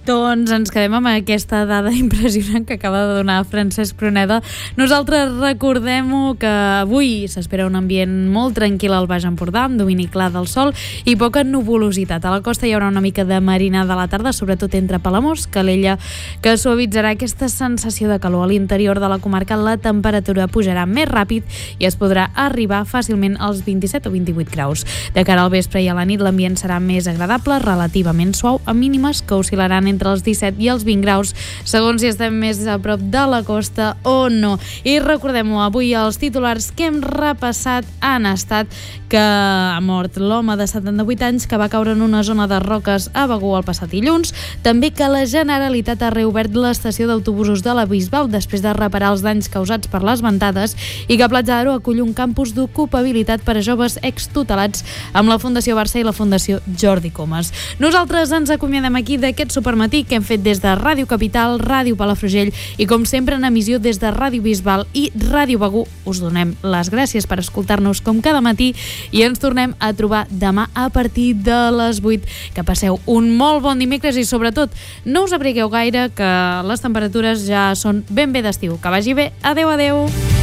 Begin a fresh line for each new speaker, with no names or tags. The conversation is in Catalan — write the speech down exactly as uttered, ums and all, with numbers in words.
Doncs ens quedem amb aquesta dada impressionant que acaba de donar Francesc Pruneda. Nosaltres recordem-ho que avui s'espera un ambient molt tranquil al Baix Empordà, amb domini clar del sol i poca nuvolositat. A la costa hi haurà una mica de marinada a la tarda, sobretot entre Palamós, Calella, que suavitzarà aquesta sensació de calor. A l'interior de la comarca la temperatura pujarà més ràpid i es podrà arribar fàcilment als vint-i-set o vint-i-vuit graus. De cara al vespre i a la nit l'ambient serà més agradable, relativament suau, amb mínimes que oscil·laran entre els disset i els vint graus, segons si estem més a prop de la costa o no. I recordem-ho, avui els titulars que hem repassat han estat que ha mort l'home de setanta-vuit anys que va caure en una zona de roques a Begur el passat dilluns, també que la Generalitat ha reobert l'estació d'autobusos de la Bisbal després de reparar els danys causats per les ventades i que Platja d'Aro acull un campus d'ocupabilitat per a joves extutelats amb la Fundació Barça i la Fundació Jordi Comas. Nosaltres ens acomiadem aquí d'aquest supermatí que hem fet des de Ràdio Capital, Ràdio Palafrugell i com sempre en emissió des de Ràdio Bisbal i Ràdio Begur. Us donem les gràcies per escoltar-nos com cada matí i ens tornem a trobar demà a partir de les vuit. Que passeu un molt bon dimecres i sobretot no us abrigueu gaire, que les temperatures ja són ben bé d'estiu. Que vagi bé. Adeu, adeu.